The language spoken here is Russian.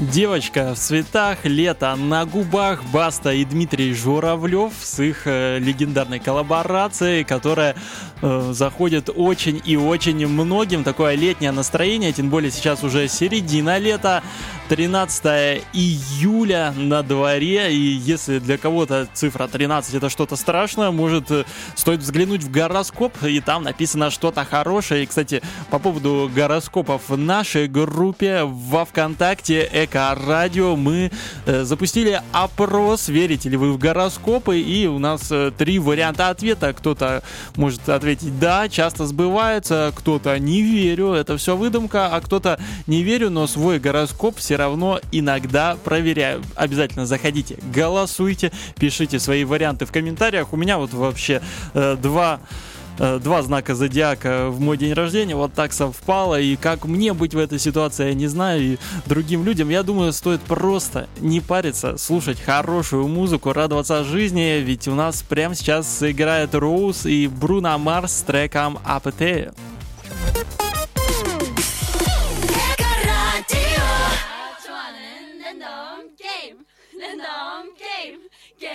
Девочка в цветах, лето на губах, Баста и Дмитрий Журавлев с их легендарной коллаборацией, которая заходит очень и очень многим. Такое летнее настроение, тем более сейчас уже середина лета, 13 июля на дворе, и если для кого-то цифра 13 это что-то страшное, может стоит взглянуть в гороскоп, и там написано что-то хорошее. И, кстати, по поводу гороскопов в нашей группе во ВКонтакте Эко-радио мы запустили опрос, верите ли вы в гороскопы, и у нас 3 варианта ответа. Кто-то может ответить «да», часто сбывается, кто-то «не верю», это все выдумка, а кто-то «не верю, но свой гороскоп все равно иногда проверяю». Обязательно заходите, голосуйте, пишите свои варианты в комментариях. У меня вот вообще два знака зодиака в мой день рождения, вот так совпало, и как мне быть в этой ситуации, я не знаю, и другим людям, я думаю, стоит просто не париться, слушать хорошую музыку, радоваться жизни, ведь у нас прямо сейчас играет Роуз и Бруно Марс с треком «Апетит».